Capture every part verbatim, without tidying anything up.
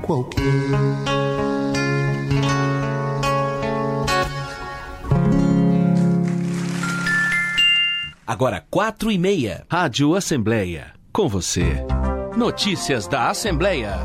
qualquer. Agora quatro e meia. Rádio Assembleia. Com você. Notícias da Assembleia.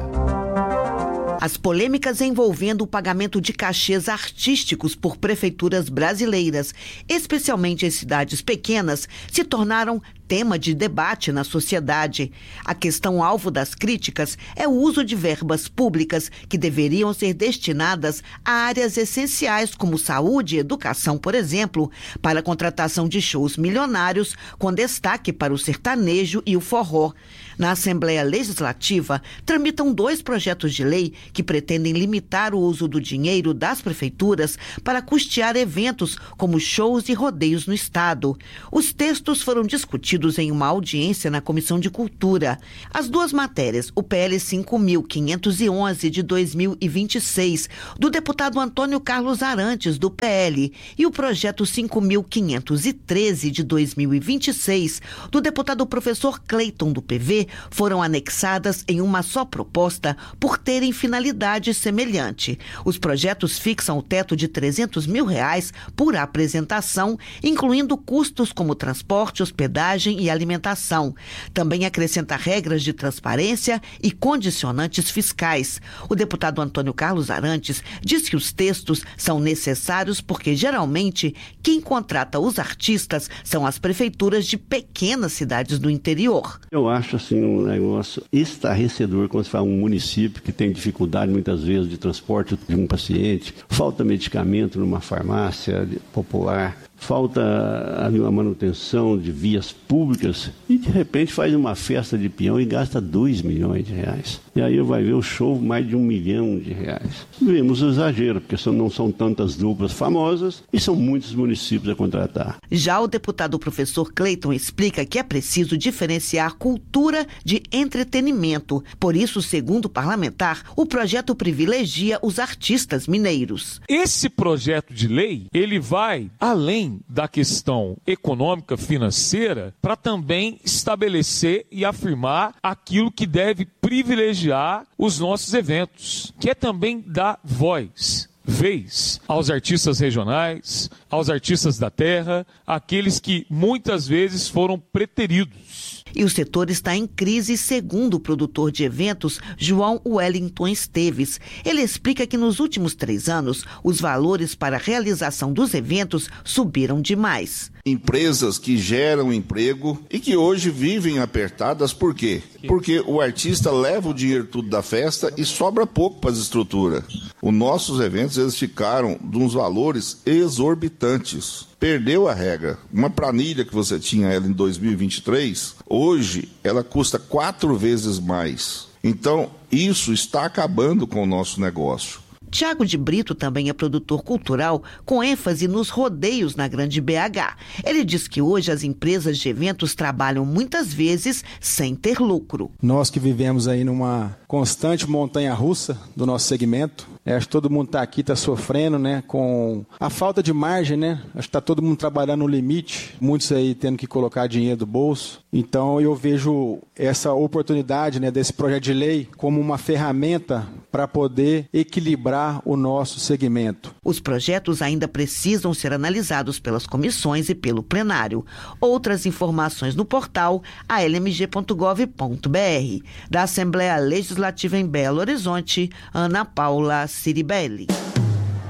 As polêmicas envolvendo o pagamento de cachês artísticos por prefeituras brasileiras, especialmente em cidades pequenas, se tornaram tema de debate na sociedade. A questão alvo das críticas é o uso de verbas públicas que deveriam ser destinadas a áreas essenciais como saúde e educação, por exemplo, para a contratação de shows milionários, com destaque para o sertanejo e o forró. Na Assembleia Legislativa, tramitam dois projetos de lei que pretendem limitar o uso do dinheiro das prefeituras para custear eventos como shows e rodeios no estado. Os textos foram discutidos em uma audiência na Comissão de Cultura. As duas matérias, o P L cinco mil quinhentos e onze de dois mil e vinte e seis, do deputado Antônio Carlos Arantes, do P L, e o projeto cinco mil quinhentos e treze de dois mil e vinte e seis, do deputado professor Cleiton, do P V, foram anexadas em uma só proposta por terem finalidade semelhante. Os projetos fixam o teto de trezentos mil reais por apresentação, incluindo custos como transporte, hospedagem e alimentação. Também acrescenta regras de transparência e condicionantes fiscais. O deputado Antônio Carlos Arantes diz que os textos são necessários porque, geralmente, quem contrata os artistas são as prefeituras de pequenas cidades do interior. Eu acho assim um negócio estarrecedor quando se fala um município que tem dificuldade muitas vezes de transporte de um paciente, falta medicamento numa farmácia popular, falta ali uma manutenção de vias públicas e de repente faz uma festa de peão e gasta dois milhões de reais. E aí vai ver o show mais de um milhão de reais. Vemos o exagero, porque não são tantas duplas famosas e são muitos municípios a contratar. Já o deputado professor Cleiton explica que é preciso diferenciar cultura de entretenimento. Por isso, segundo o parlamentar, o projeto privilegia os artistas mineiros. Esse projeto de lei, ele vai além da questão econômica, financeira, para também estabelecer e afirmar aquilo que deve privilegiar os nossos eventos, que é também dar voz, vez aos artistas regionais, aos artistas da terra, aqueles que muitas vezes foram preteridos. E o setor está em crise, segundo o produtor de eventos, João Wellington Esteves. Ele explica que nos últimos três anos, os valores para a realização dos eventos subiram demais. Empresas que geram emprego e que hoje vivem apertadas, por quê? Porque o artista leva o dinheiro tudo da festa e sobra pouco para as estruturas. Os nossos eventos, eles ficaram de uns valores exorbitantes. Perdeu a regra. Uma planilha que você tinha ela em dois mil e vinte e três, hoje ela custa quatro vezes mais. Então, isso está acabando com o nosso negócio. Tiago de Brito também é produtor cultural, com ênfase nos rodeios na Grande B H. Ele diz que hoje as empresas de eventos trabalham muitas vezes sem ter lucro. Nós que vivemos aí numa constante montanha-russa do nosso segmento, acho que todo mundo está aqui, está sofrendo, né, com a falta de margem, né? Acho que está todo mundo trabalhando no limite, muitos aí tendo que colocar dinheiro do bolso. Então eu vejo essa oportunidade, né, desse projeto de lei como uma ferramenta para poder equilibrar o nosso segmento. Os projetos ainda precisam ser analisados pelas comissões e pelo plenário. Outras informações no portal a l m g ponto gov ponto b r. Da Assembleia Legislativa em Belo Horizonte, Ana Paula Ciribelli.